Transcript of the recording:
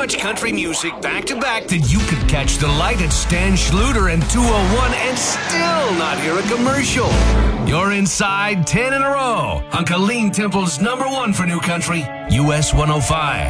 much country music back to back that you could catch the light at Stan Schluter and 201 and still not hear a commercial. You're inside 10 in a row on Colleen Temple's #1 for new country, US 105.